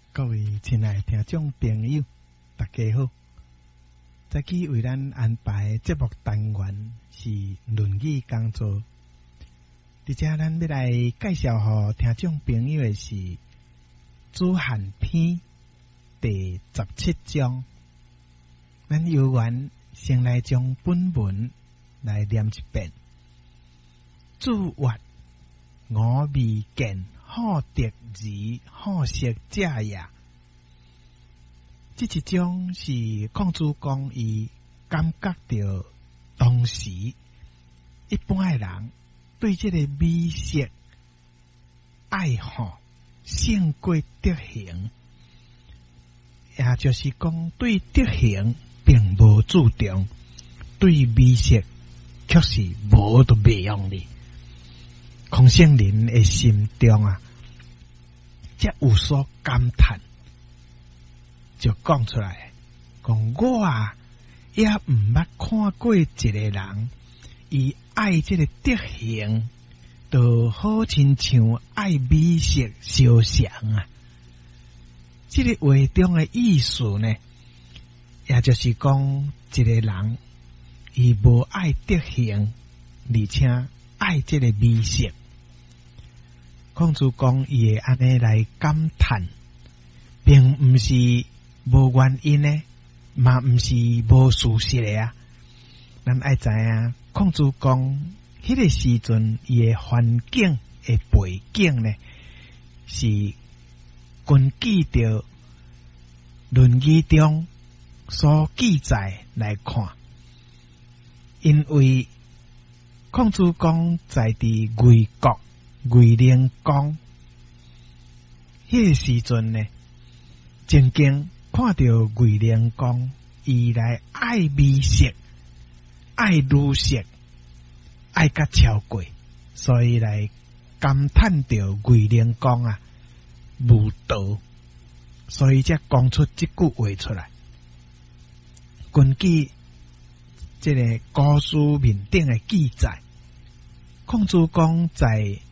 各位亲爱的听众朋友，大家好。早起为咱安排的节目单元是论语讲座。伫遮咱要来介绍互听众朋友的是《子罕篇》第17章。咱有缘先来将本文来念一遍。子曰：我未見好德而好色者也。这一章是孔子讲伊感觉到当时一般的人对这个美色爱好胜过德行，也就是讲对德行并无注重，对美色却是无都袂用哩。孔圣人的心中才有所感叹，就讲出来，讲我也毋捌看过一个人，伊爱这个德行，就好亲像爱美色相像。这个话中的意思呢，也就是讲一个人，伊无爱德行，而且爱这个美色。孔子讲伊会安尼来感叹，并毋是无原因的，嘛毋是无事实的咱爱知影，孔子讲迄个时阵伊的环境的背景呢，是根据着论语中所记载来看，因为孔子讲在伫魏国魏灵公迄个时阵呢，曾经看到魏灵公伊来爱美色、爱女色、爱甲超过，所以来感叹着魏灵公无道，所以才讲出这句话出来。根据这个古书面顶的记载，孔子讲在